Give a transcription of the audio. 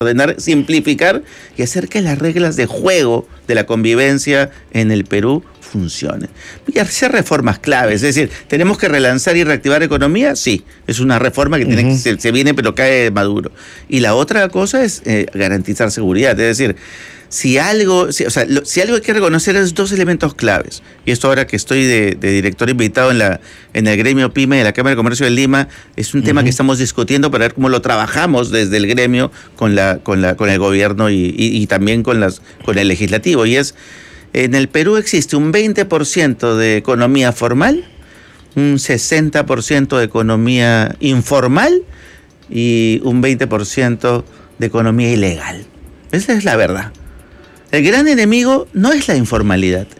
ordenar, simplificar y hacer que las reglas de juego de la convivencia en el Perú funcionen. Y hacer reformas claves, es decir, ¿tenemos que relanzar y reactivar economía? Sí, es una reforma que tiene que se viene pero cae Maduro. Y la otra cosa es garantizar seguridad, es decir, si algo hay que reconocer es dos elementos claves. Y esto ahora que estoy de director invitado en el gremio PYME de la Cámara de Comercio de Lima, es un tema que estamos discutiendo para ver cómo lo trabajamos desde el gremio con el gobierno y también con el legislativo. Y es, en el Perú existe un 20% de economía formal, un 60% de economía informal y un 20% de economía ilegal. Esa es la verdad. El gran enemigo no es la informalidad.